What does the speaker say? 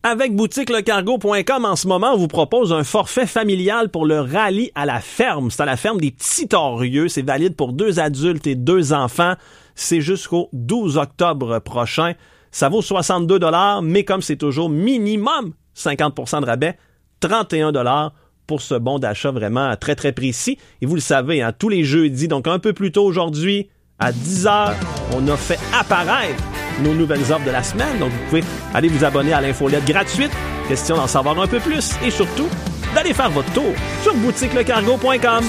Avec boutiquelecargo.com, en ce moment, on vous propose un forfait familial pour le rallye à la ferme. C'est à la ferme des Petits Torieux. C'est valide pour 2 adultes et 2 enfants. C'est jusqu'au 12 octobre prochain. Ça vaut 62 $, mais comme c'est toujours minimum 50% de rabais, 31 $ pour ce bon d'achat vraiment très, très précis. Et vous le savez, hein, tous les jeudis, donc un peu plus tôt aujourd'hui, à 10h, on a fait apparaître nos nouvelles offres de la semaine. Donc, vous pouvez aller vous abonner à l'infolette gratuite. Question d'en savoir un peu plus et surtout, d'aller faire votre tour sur boutiquelecargo.com.